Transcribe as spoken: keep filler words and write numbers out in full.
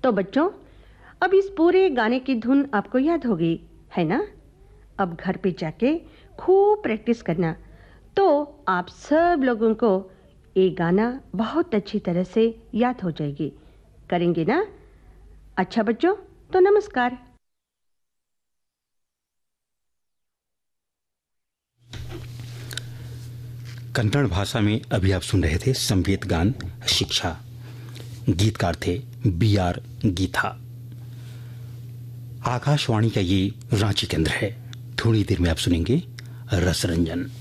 तो बच्चों, अब इस पूरे गाने की धुन आपको याद हो गई है ना? अब घर पे जाके खूब प्रैक्टिस करना, तो आप सब लोगों को ये गाना बहुत अच्छी तरह से याद हो जाएगी। करेंगे ना? अच्छा बच्चों, तो नमस्कार। कन्नड़ भाषा में अभी आप सुन रहे थे संवेद गान शिक्षा। गीतकार थे बी आर गीता। आकाशवाणी का ये रांची केंद्र है। थोड़ी देर में आप सुनेंगे रसरंजन।